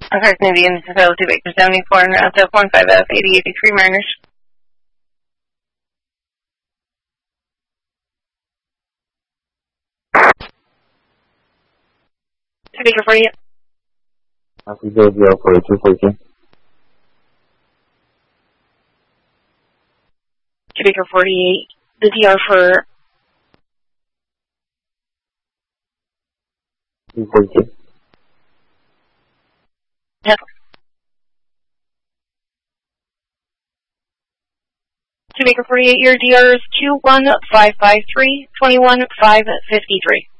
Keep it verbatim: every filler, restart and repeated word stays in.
First Indian, this is L two Baker seventy-four and route up one five F eighty eighty-three Mariners. two Baker forty-eight. Copy zero zero forty-two forty-two. two Baker forty-eight, the D R for two forty-two. Yep. two Baker forty-eight, your D R is two one five five three, two one five five three.